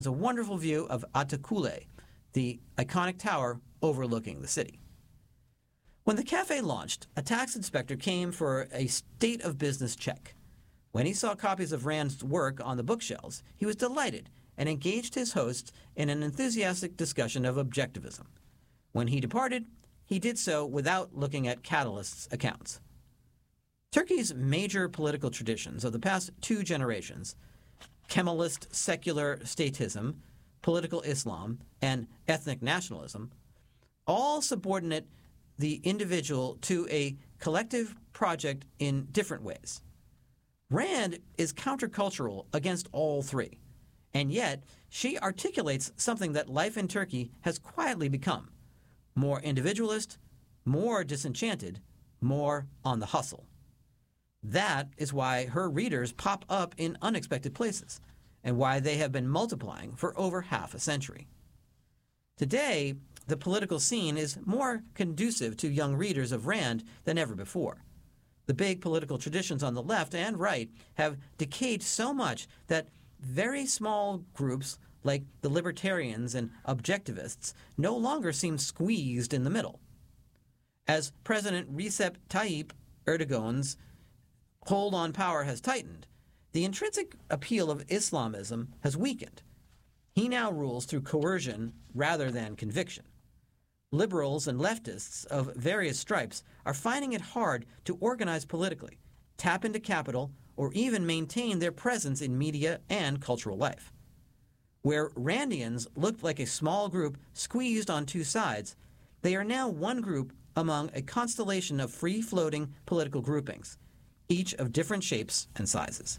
a wonderful view of Atakule, the iconic tower overlooking the city. When the cafe launched, a tax inspector came for a state of business check. When he saw copies of Rand's work on the bookshelves, he was delighted and engaged his hosts in an enthusiastic discussion of objectivism. When he departed, he did so without looking at Catalyst's accounts. Turkey's major political traditions of the past 2 generations, Kemalist secular statism, political Islam, and ethnic nationalism, all subordinate the individual to a collective project in different ways. Rand is countercultural against all 3, and yet she articulates something that life in Turkey has quietly become: more individualist, more disenchanted, more on the hustle. That is why her readers pop up in unexpected places, and why they have been multiplying for over half a century. Today, the political scene is more conducive to young readers of Rand than ever before. The big political traditions on the left and right have decayed so much that very small groups like the libertarians and objectivists no longer seem squeezed in the middle. As President Recep Tayyip Erdogan's hold on power has tightened, the intrinsic appeal of Islamism has weakened. He now rules through coercion rather than conviction. Liberals and leftists of various stripes are finding it hard to organize politically, tap into capital, or even maintain their presence in media and cultural life. Where Randians looked like a small group squeezed on 2 sides, they are now one group among a constellation of free-floating political groupings, each of different shapes and sizes.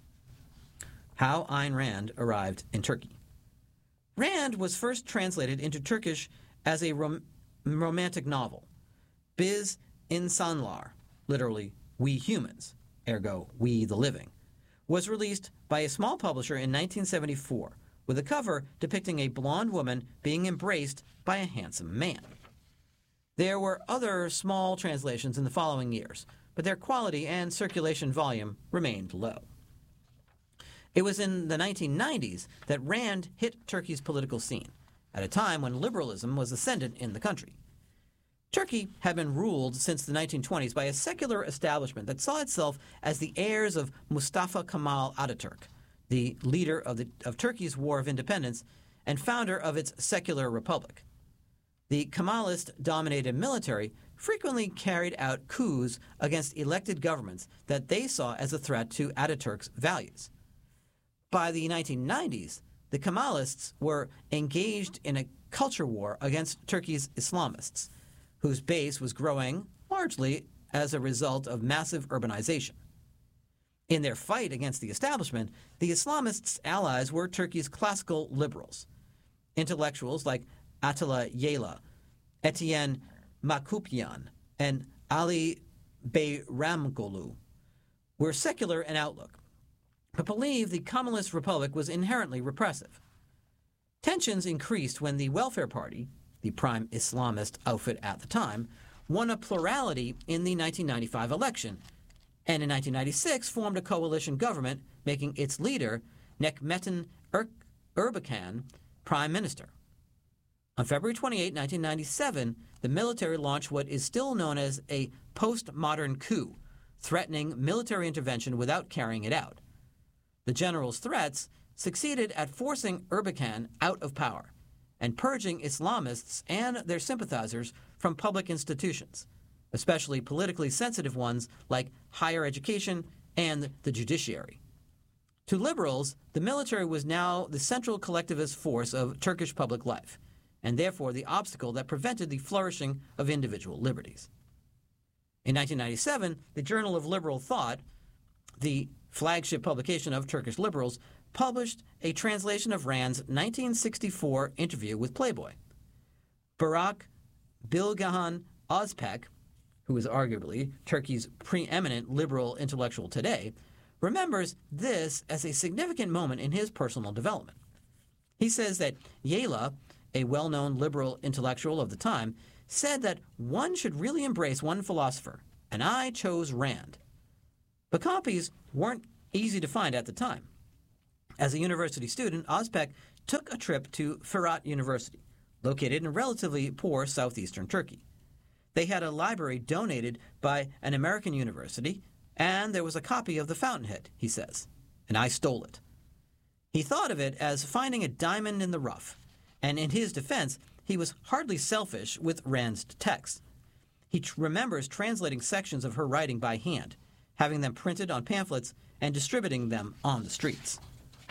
How Ayn Rand arrived in Turkey. Rand was first translated into Turkish as a romantic novel. Biz İnsanlar, literally, we humans, ergo, we the living, was released by a small publisher in 1974 with a cover depicting a blonde woman being embraced by a handsome man. There were other small translations in the following years, but their quality and circulation volume remained low. It was in the 1990s that Rand hit Turkey's political scene, at a time when liberalism was ascendant in the country. Turkey had been ruled since the 1920s by a secular establishment that saw itself as the heirs of Mustafa Kemal Ataturk, the leader of Turkey's War of Independence and founder of its secular republic. The Kemalist-dominated military frequently carried out coups against elected governments that they saw as a threat to Ataturk's values. By the 1990s, the Kemalists were engaged in a culture war against Turkey's Islamists, whose base was growing largely as a result of massive urbanization. In their fight against the establishment, the Islamists' allies were Turkey's classical liberals. Intellectuals like Attila Yayla, Etienne Makupyan, and Ali Bayramoglu were secular in outlook, but believed the Kemalist Republic was inherently repressive. Tensions increased when the Welfare Party, the prime Islamist outfit at the time, won a plurality in the 1995 election, and in 1996 formed a coalition government, making its leader, Necmettin Erbakan, prime minister. On February 28, 1997, the military launched what is still known as a postmodern coup, threatening military intervention without carrying it out. The general's threats succeeded at forcing Erbakan out of power and purging Islamists and their sympathizers from public institutions, especially politically sensitive ones like higher education and the judiciary. To liberals, the military was now the central collectivist force of Turkish public life, and therefore the obstacle that prevented the flourishing of individual liberties. In 1997, the Journal of Liberal Thought, the flagship publication of Turkish liberals, published a translation of Rand's 1964 interview with Playboy. Burak Bilgehan Ozpek, who is arguably Turkey's preeminent liberal intellectual today, remembers this as a significant moment in his personal development. He says that Yayla, a well-known liberal intellectual of the time, said that one should really embrace one philosopher, and I chose Rand. But copies weren't easy to find at the time. As a university student, Ozpek took a trip to Fırat University, located in relatively poor southeastern Turkey. They had a library donated by an American university, and there was a copy of The Fountainhead, he says, and I stole it. He thought of it as finding a diamond in the rough, and in his defense, he was hardly selfish with Rand's text. He remembers translating sections of her writing by hand, having them printed on pamphlets, and distributing them on the streets.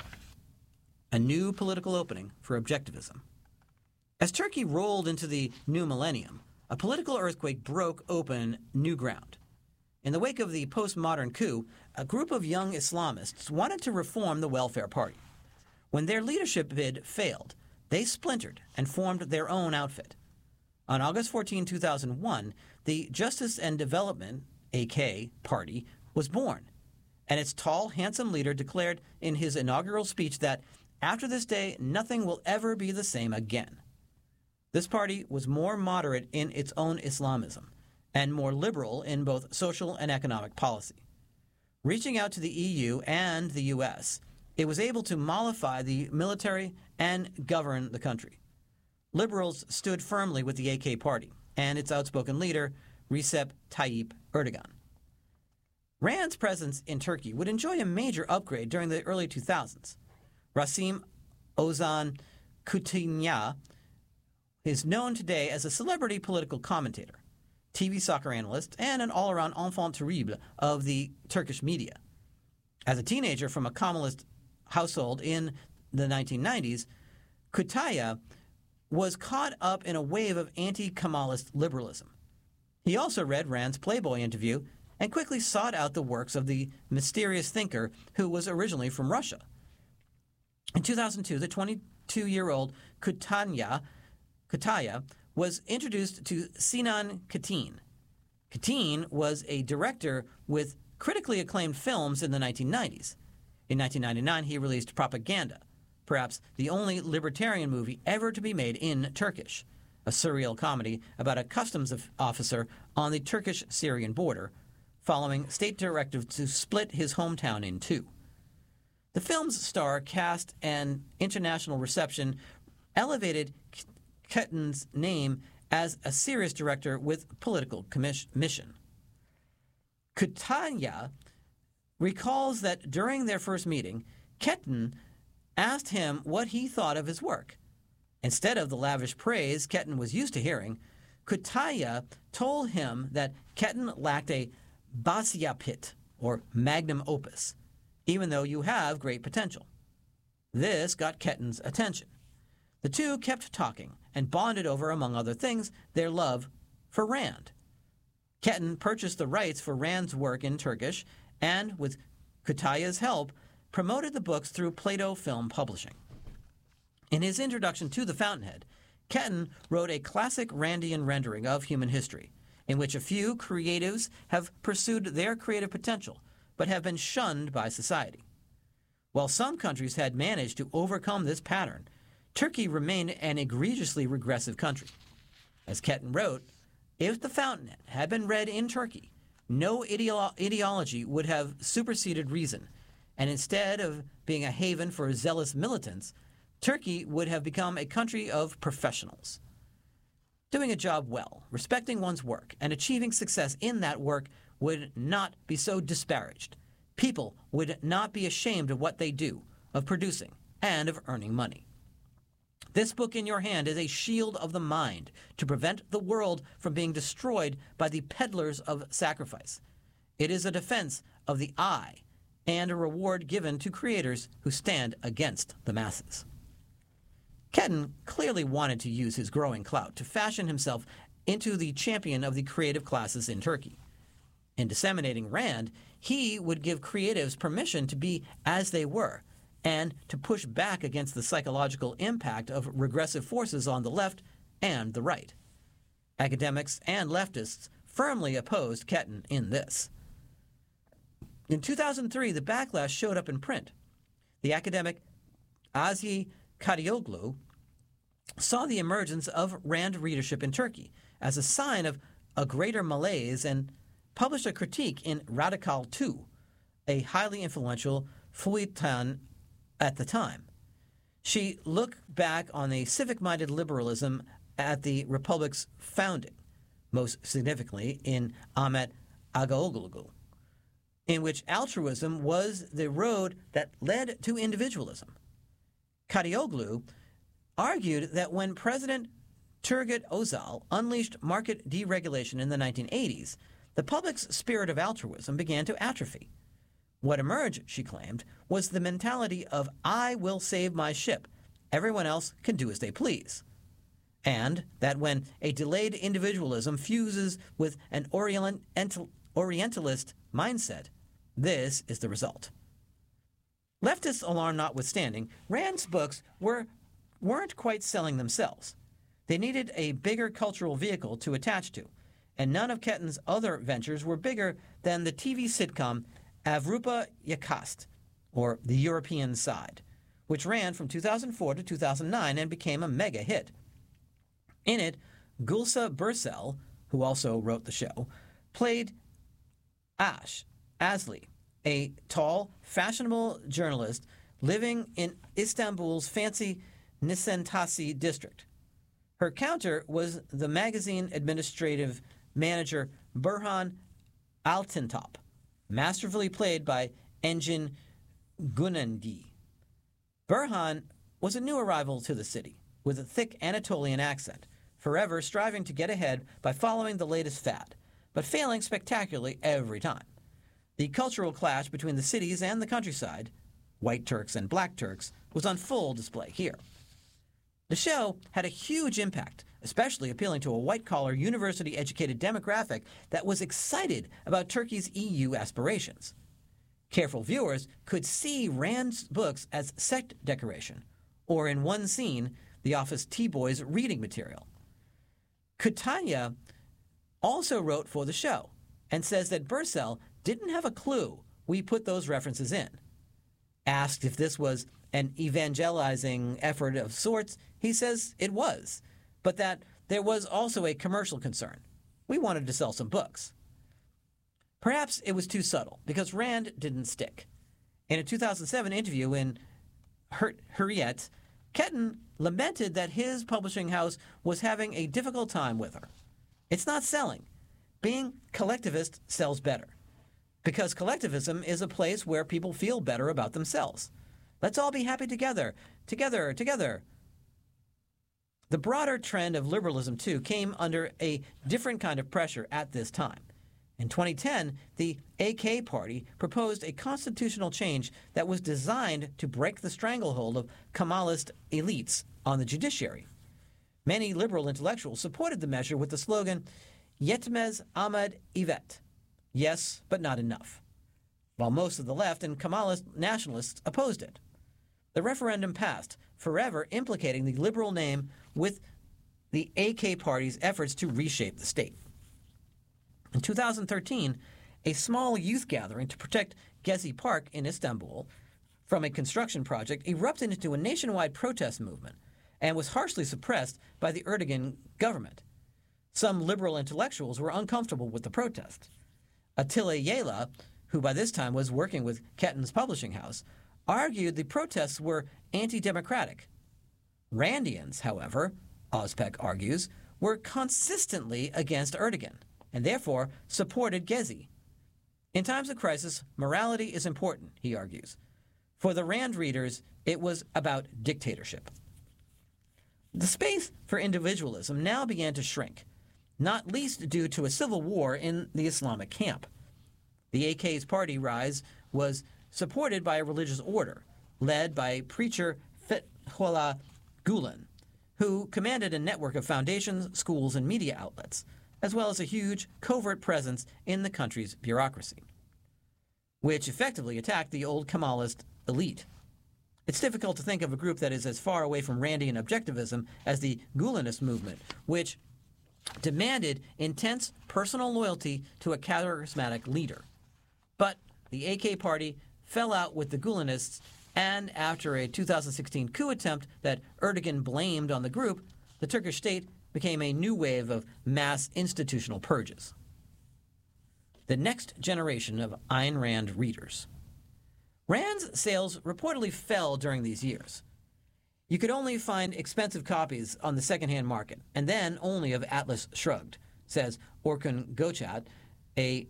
A new political opening for objectivism. As Turkey rolled into the new millennium, a political earthquake broke open new ground. In the wake of the postmodern coup, a group of young Islamists wanted to reform the Welfare Party. When their leadership bid failed, they splintered and formed their own outfit. On August 14, 2001, the Justice and Development, AK, party was born, and its tall, handsome leader declared in his inaugural speech that, after this day, nothing will ever be the same again. This party was more moderate in its own Islamism and more liberal in both social and economic policy. Reaching out to the EU and the US, it was able to mollify the military and govern the country. Liberals stood firmly with the AK party and its outspoken leader, Recep Tayyip Erdogan. Rand's presence in Turkey would enjoy a major upgrade during the early 2000s. Rasim Ozan Kutunya is known today as a celebrity political commentator, TV soccer analyst, and an all-around enfant terrible of the Turkish media. As a teenager from a Kemalist household in the 1990s, Kutaya was caught up in a wave of anti-Kemalist liberalism. He also read Rand's Playboy interview and quickly sought out the works of the mysterious thinker who was originally from Russia. In 2002, the 22-year-old Kutaya was introduced to Sinan Çetin. Çetin was a director with critically acclaimed films in the 1990s. In 1999, he released Propaganda, perhaps the only libertarian movie ever to be made in Turkish, a surreal comedy about a customs officer on the Turkish-Syrian border, following state directive to split his hometown in two. The film's star cast and international reception elevated Çetin's name as a serious director with political mission. Kutaya recalls that during their first meeting, Çetin asked him what he thought of his work. Instead of the lavish praise Çetin was used to hearing, Kutaya told him that Çetin lacked a Başyapıt, or magnum opus, even though you have great potential. This got Çetin's attention. The two kept talking and bonded over, among other things, their love for Rand. Çetin purchased the rights for Rand's work in Turkish and, with Kutaya's help, promoted the books through Plato Film Publishing. In his introduction to The Fountainhead, Çetin wrote a classic Randian rendering of human history, in which a few creatives have pursued their creative potential, but have been shunned by society. While some countries had managed to overcome this pattern, Turkey remained an egregiously regressive country. As Çetin wrote, if The Fountainhead had been read in Turkey, no ideology would have superseded reason, and instead of being a haven for zealous militants, Turkey would have become a country of professionals. Doing a job well, respecting one's work, and achieving success in that work would not be so disparaged. People would not be ashamed of what they do, of producing, and of earning money. This book in your hand is a shield of the mind to prevent the world from being destroyed by the peddlers of sacrifice. It is a defense of the I and a reward given to creators who stand against the masses. Çetin clearly wanted to use his growing clout to fashion himself into the champion of the creative classes in Turkey. In disseminating Rand, he would give creatives permission to be as they were and to push back against the psychological impact of regressive forces on the left and the right. Academics and leftists firmly opposed Çetin in this. In 2003, the backlash showed up in print. The academic Aziz Karaoglu saw the emergence of Rand readership in Turkey as a sign of a greater malaise and published a critique in Radikal 2, a highly influential feuilleton at the time. she looked back on the civic-minded liberalism at the Republic's founding, most significantly in Ahmet Ağaoğlu, in which altruism was the road that led to individualism. Karaoglu argued that when President Turgut Özal unleashed market deregulation in the 1980s, the public's spirit of altruism began to atrophy. What emerged, she claimed, was the mentality of "I will save my ship. Everyone else can do as they please." And that when a delayed individualism fuses with an Orientalist mindset, this is the result. Leftist alarm notwithstanding, Rand's books weren't quite selling themselves. They needed a bigger cultural vehicle to attach to, and none of Ketten's other ventures were bigger than the TV sitcom Avrupa Yakast, or The European Side, which ran from 2004 to 2009 and became a mega hit. In it, Gülse Birsel, who also wrote the show, played Asli, a tall, fashionable journalist living in Istanbul's fancy Nişantaşı district. Her counter was the magazine administrative manager Burhan Altıntop, masterfully played by Engin Günendi. Burhan was a new arrival to the city, with a thick Anatolian accent, forever striving to get ahead by following the latest fad, but failing spectacularly every time. The cultural clash between the cities and the countryside, white Turks and black Turks, was on full display here. The show had a huge impact, especially appealing to a white-collar, university-educated demographic that was excited about Turkey's EU aspirations. Careful viewers could see Rand's books as set decoration, or in one scene, the office T-Boys reading material. Kütahya also wrote for the show, and says that Birsel didn't have a clue we put those references in. Asked if this was an evangelizing effort of sorts, he says it was, but that there was also a commercial concern. We wanted to sell some books. Perhaps it was too subtle, because Rand didn't stick. In a 2007 interview in Hürriyet, Ketten lamented that his publishing house was having a difficult time with her. It's not selling. Being collectivist sells better, because collectivism is a place where people feel better about themselves. Let's all be happy together, together, together. The broader trend of liberalism, too, came under a different kind of pressure at this time. In 2010, the AK Party proposed a constitutional change that was designed to break the stranglehold of Kemalist elites on the judiciary. Many liberal intellectuals supported the measure with the slogan, "Yetmez ama evet," yes, but not enough, while most of the left and Kemalist nationalists opposed it. The referendum passed, forever implicating the liberal name with the AK Party's efforts to reshape the state. In 2013, a small youth gathering to protect Gezi Park in Istanbul from a construction project erupted into a nationwide protest movement and was harshly suppressed by the Erdogan government. Some liberal intellectuals were uncomfortable with the protest. Attila Yayla, who by this time was working with Ketten's publishing house, argued the protests were anti-democratic. Randians, however, Ozpek argues, were consistently against Erdogan and therefore supported Gezi. In times of crisis, morality is important, he argues. For the Rand readers, it was about dictatorship. The space for individualism now began to shrink, not least due to a civil war in the Islamic camp. The AK's party rise was supported by a religious order, led by preacher Fethullah Gulen, who commanded a network of foundations, schools, and media outlets, as well as a huge covert presence in the country's bureaucracy, which effectively attacked the old Kemalist elite. It's difficult to think of a group that is as far away from Randian objectivism as the Gulenist movement, which demanded intense personal loyalty to a charismatic leader. But the AK party fell out with the Gulenists, and after a 2016 coup attempt that Erdogan blamed on the group, the Turkish state became a new wave of mass institutional purges. The next generation of Ayn Rand readers. Rand's sales reportedly fell during these years. You could only find expensive copies on the secondhand market, and then only of Atlas Shrugged, says Orkun Göçek, a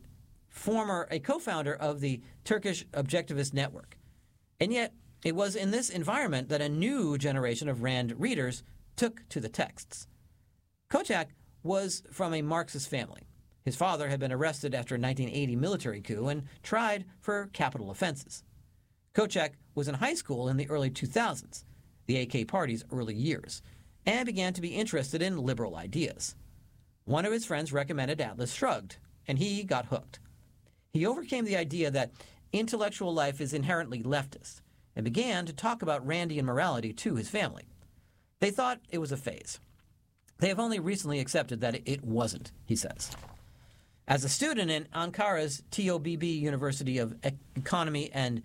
co-founder of the Turkish Objectivist Network. And yet, it was in this environment that a new generation of Rand readers took to the texts. Göçek was from a Marxist family. His father had been arrested after a 1980 military coup and tried for capital offenses. Göçek was in high school in the early 2000s, the AK Party's early years, and began to be interested in liberal ideas. One of his friends recommended Atlas Shrugged, and he got hooked. He overcame the idea that intellectual life is inherently leftist and began to talk about Randian morality to his family. They thought it was a phase. They have only recently accepted that it wasn't, he says. As a student in Ankara's TOBB University of Economy and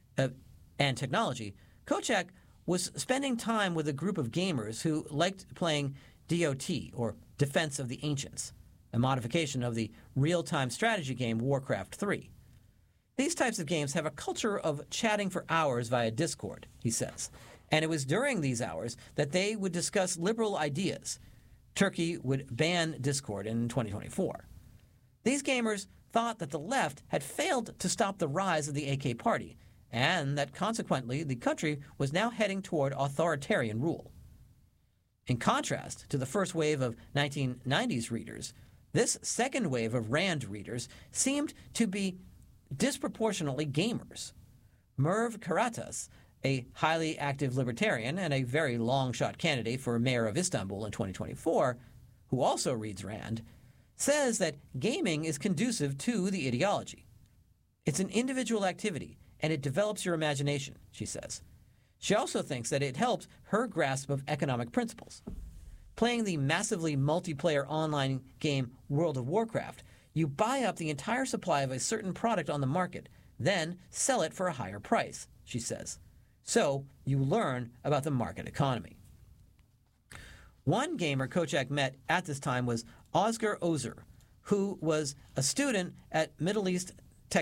Technology, Göçek was spending time with a group of gamers who liked playing DOT, or Defense of the Ancients, a modification of the real-time strategy game Warcraft 3. These types of games have a culture of chatting for hours via Discord, he says, and it was during these hours that they would discuss liberal ideas. Turkey would ban Discord in 2024. These gamers thought that the left had failed to stop the rise of the AK Party, and that consequently the country was now heading toward authoritarian rule. In contrast to the first wave of 1990s readers, this second wave of Rand readers seemed to be disproportionately gamers. Merv Karatas, a highly active libertarian and a very long-shot candidate for mayor of Istanbul in 2024, who also reads Rand, says that gaming is conducive to the ideology. It's an individual activity, and it develops your imagination, she says. She also thinks that it helps her grasp of economic principles. Playing the massively multiplayer online game World of Warcraft, you buy up the entire supply of a certain product on the market, then sell it for a higher price, she says. So you learn about the market economy. One gamer Göçek met at this time was Özgür Özer, who was a student at Middle East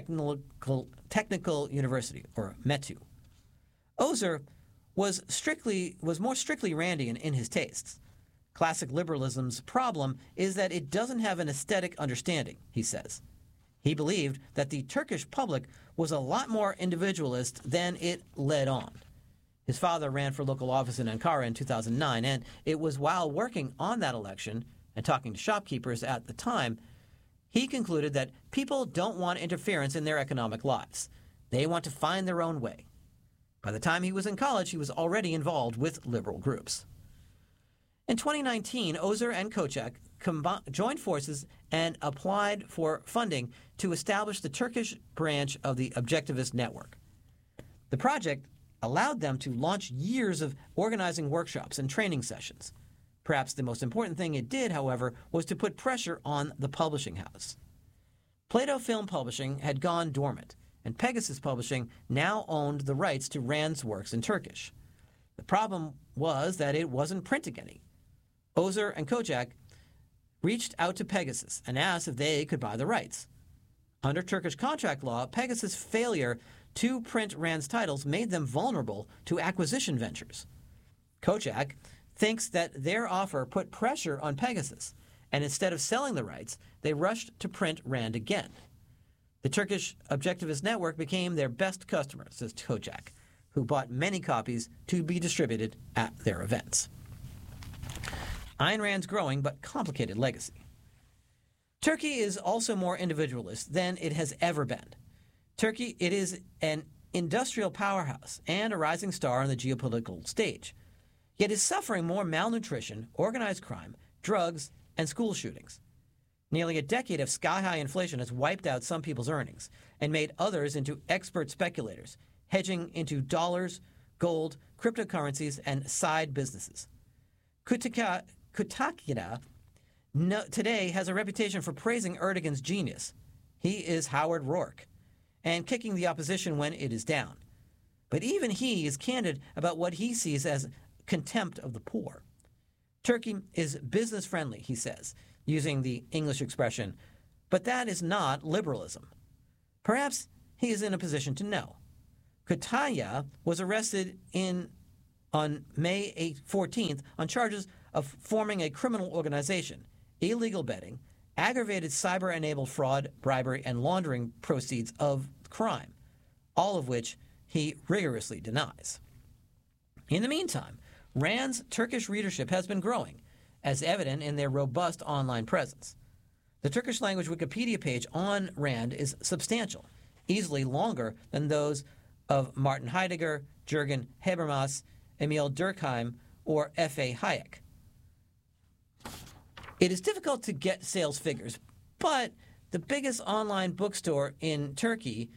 Technical University, or METU. Özer was more strictly Randian in his tastes. Classic liberalism's problem is that it doesn't have an aesthetic understanding, he says. He believed that the Turkish public was a lot more individualist than it led on. His father ran for local office in Ankara in 2009, and it was while working on that election and talking to shopkeepers at the time, he concluded that people don't want interference in their economic lives. They want to find their own way. By the time he was in college, he was already involved with liberal groups. In 2019, Özer and Göçek joined forces and applied for funding to establish the Turkish branch of the Objectivist Network. The project allowed them to launch years of organizing workshops and training sessions. Perhaps the most important thing it did, however, was to put pressure on the publishing house. Plato Film Publishing had gone dormant, and Pegasus Publishing now owned the rights to Rand's works in Turkish. The problem was that it wasn't printing any. Özer and Göçek reached out to Pegasus and asked if they could buy the rights. Under Turkish contract law, Pegasus' failure to print Rand's titles made them vulnerable to acquisition ventures. Göçek thinks that their offer put pressure on Pegasus, and instead of selling the rights, they rushed to print Rand again. The Turkish Objectivist Network became their best customer, says Göçek, who bought many copies to be distributed at their events. Ayn Rand's growing but complicated legacy. Turkey is also more individualist than it has ever been. Turkey, it is an industrial powerhouse and a rising star on the geopolitical stage, yet is suffering more malnutrition, organized crime, drugs, and school shootings. Nearly a decade of sky-high inflation has wiped out some people's earnings and made others into expert speculators, hedging into dollars, gold, cryptocurrencies, and side businesses. Kütahya today has a reputation for praising Erdogan's genius. He is Howard Rourke, and kicking the opposition when it is down. But even he is candid about what he sees as contempt of the poor. Turkey is business-friendly, he says, using the English expression, but that is not liberalism. Perhaps he is in a position to know. Kütahya was arrested in on May 14th on charges of forming a criminal organization, illegal betting, aggravated cyber-enabled fraud, bribery, and laundering proceeds of crime, all of which he rigorously denies. In the meantime, RAND's Turkish readership has been growing, as evident in their robust online presence. The Turkish-language Wikipedia page on RAND is substantial, easily longer than those of Martin Heidegger, Jürgen Habermas, Emil Durkheim, or F.A. Hayek. It is difficult to get sales figures, but the biggest online bookstore in Turkey,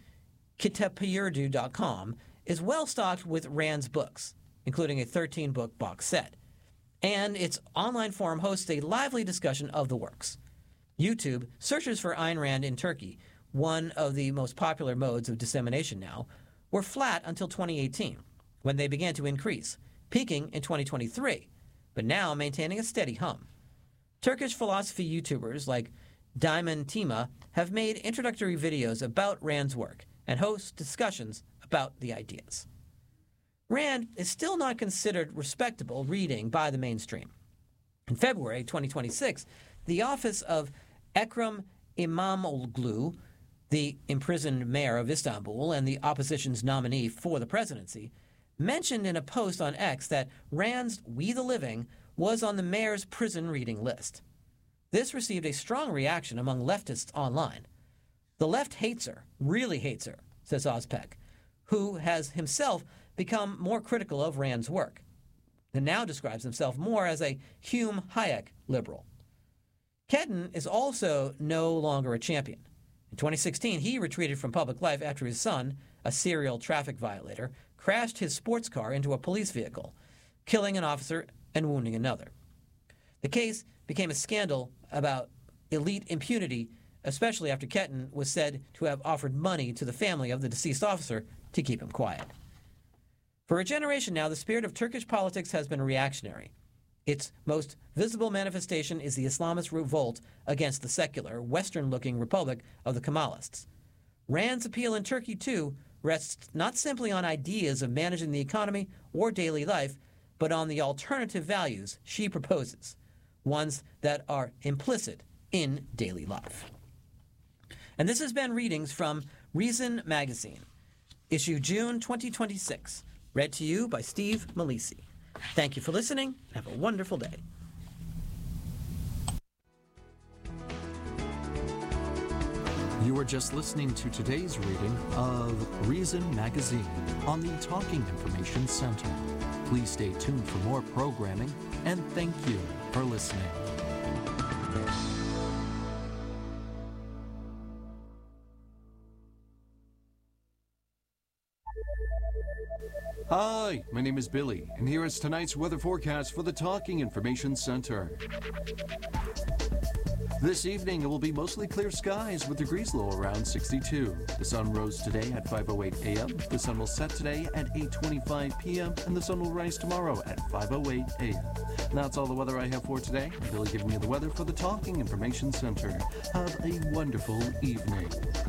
kitapyurdu.com, is well stocked with RAND's books, including a 13-book box set, and its online forum hosts a lively discussion of the works. YouTube searches for Ayn Rand in Turkey, one of the most popular modes of dissemination now, were flat until 2018, when they began to increase, peaking in 2023, but now maintaining a steady hum. Turkish philosophy YouTubers like Diamond Tima have made introductory videos about Rand's work and host discussions about the ideas. Rand is still not considered respectable reading by the mainstream. In February 2026, the office of Ekrem İmamoğlu, the imprisoned mayor of Istanbul and the opposition's nominee for the presidency, mentioned in a post on X that Rand's We the Living was on the mayor's prison reading list. This received a strong reaction among leftists online. The left hates her, really hates her, says Ozpek, who has himself become more critical of Rand's work, and now describes himself more as a Hume Hayek liberal. Ketten is also no longer a champion. In 2016, he retreated from public life after his son, a serial traffic violator, crashed his sports car into a police vehicle, killing an officer and wounding another. The case became a scandal about elite impunity, especially after Ketten was said to have offered money to the family of the deceased officer to keep him quiet. For a generation now, the spirit of Turkish politics has been reactionary. Its most visible manifestation is the Islamist revolt against the secular, Western-looking republic of the Kemalists. Rand's appeal in Turkey, too, rests not simply on ideas of managing the economy or daily life, but on the alternative values she proposes, ones that are implicit in daily life. And this has been readings from Reason Magazine, issue June 2026, read to you by Steve Malisi. Thank you for listening, and have a wonderful day. You are just listening to today's reading of Reason Magazine on the Talking Information Center. Please stay tuned for more programming, and thank you for listening. Hi, my name is Billy, and here is tonight's weather forecast for the Talking Information Center. This evening, it will be mostly clear skies with degrees low around 62. The sun rose today at 5:08 a.m. The sun will set today at 8:25 p.m. and the sun will rise tomorrow at 5:08 a.m. That's all the weather I have for today. Billy giving you the weather for the Talking Information Center. Have a wonderful evening.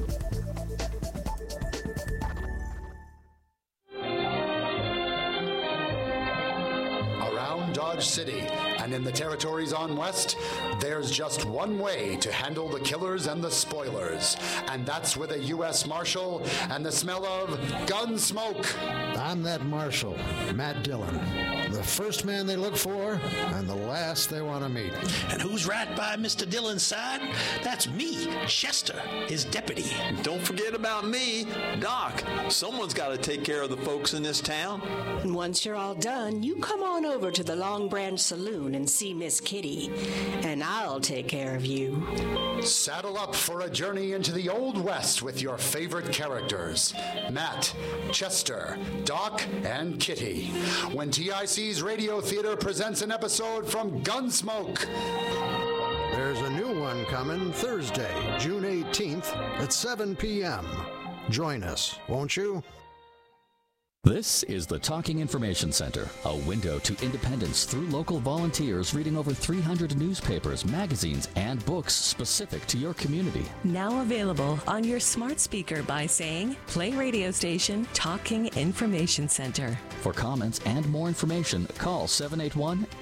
Dodge City and in the territories on west, there's just one way to handle the killers and the spoilers, and that's with a U.S. Marshal and the smell of gun smoke. I'm that Marshal, Matt Dillon, the first man they look for and the last they want to meet. And who's right by Mr. Dillon's side? That's me, Chester, his deputy. Don't forget about me, Doc. Someone's got to take care of the folks in this town. And once you're all done, you come on over to the Long Branch Saloon and see Miss Kitty, and I'll take care of you. Saddle up for a journey into the Old West with your favorite characters, Matt, Chester, Doc, and Kitty, when TIC's Radio Theater presents an episode from Gunsmoke. There's a new one coming Thursday, June 18th at 7 p.m. Join us, won't you? This is the Talking Information Center, a window to independence through local volunteers reading over 300 newspapers, magazines, and books specific to your community. Now available on your smart speaker by saying, play radio station Talking Information Center. For comments and more information, call 781